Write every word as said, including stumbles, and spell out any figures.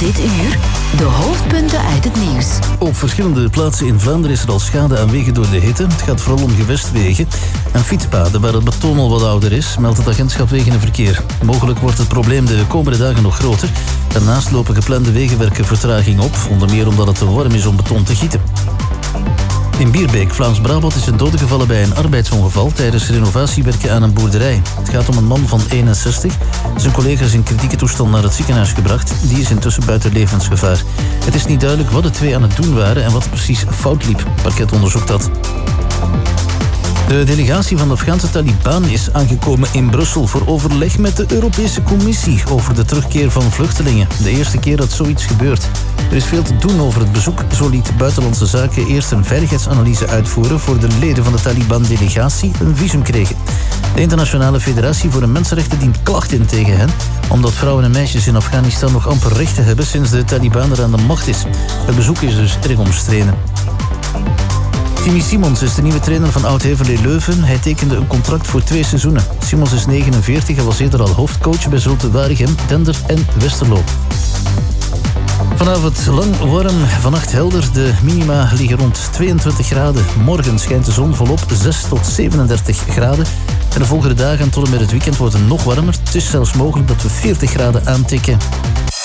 Dit uur de hoofdpunten uit het nieuws. Op verschillende plaatsen in Vlaanderen is er al schade aan wegen door de hitte. Het gaat vooral om gewestwegen en fietspaden waar het beton al wat ouder is, meldt het agentschap Wegen en Verkeer. Mogelijk wordt het probleem de komende dagen nog groter. Daarnaast lopen geplande wegenwerken vertraging op, onder meer omdat het te warm is om beton te gieten. In Bierbeek, Vlaams-Brabant, is een dode gevallen bij een arbeidsongeval tijdens renovatiewerken aan een boerderij. Het gaat om een man van eenenzestig. Zijn collega is in kritieke toestand naar het ziekenhuis gebracht. Die is intussen buiten levensgevaar. Het is niet duidelijk wat de twee aan het doen waren en wat precies fout liep. Het parket onderzoekt dat. De delegatie van de Afghaanse Taliban is aangekomen in Brussel voor overleg met de Europese Commissie over de terugkeer van vluchtelingen. De eerste keer dat zoiets gebeurt. Er is veel te doen over het bezoek. Zo liet Buitenlandse Zaken eerst een veiligheidsanalyse uitvoeren voor de leden van de Taliban-delegatie een visum kregen. De Internationale Federatie voor de Mensenrechten dient klacht in tegen hen, omdat vrouwen en meisjes in Afghanistan nog amper rechten hebben sinds de Taliban er aan de macht is. Het bezoek is dus erg omstreden. Timmy Simons is de nieuwe trainer van Oud-Heverlee Leuven. Hij tekende een contract voor twee seizoenen. Simons is negenenveertig en was eerder al hoofdcoach bij Zulte Waregem, Dender en Westerlo. Vanavond lang warm, vannacht helder. De minima liggen rond tweeëntwintig graden. Morgen schijnt de zon volop, zes tot zevenendertig graden. En de volgende dagen tot en met het weekend wordt het nog warmer. Het is zelfs mogelijk dat we veertig graden aantikken.